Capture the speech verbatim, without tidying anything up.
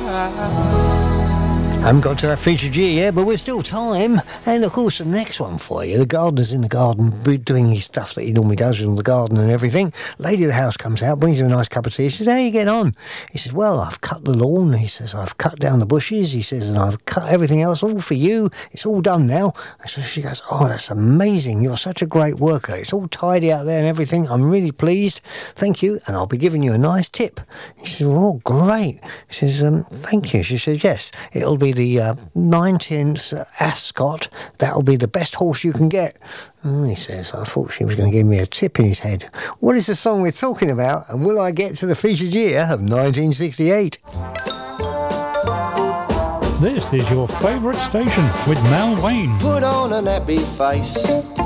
I haven't got to that featured year yet, but we're still time. And of course, the next one for you, the gardener's in the garden doing his stuff that he normally does in the garden and everything. Lady of the house comes out, brings him a nice cup of tea. He says, how are you getting on? He says, well, I've cut the lawn. He says, I've cut down the bushes. He says, and I've cut everything else, all for you. It's all done now. And so she goes, oh, that's amazing. You're such a great worker. It's all tidy out there and everything. I'm really pleased. Thank you. And I'll be giving you a nice tip. He says, well, oh, great. He says, um, thank you. She says, yes, it'll be the uh, nineteenth Ascot. That'll be the best horse you can get. Oh, he says, I thought she was going to give me a tip in his head. What is the song we're talking about? And will I get to the featured year of nineteen sixty-eight? This is your favourite station with Mel Wayne. Put on an happy face.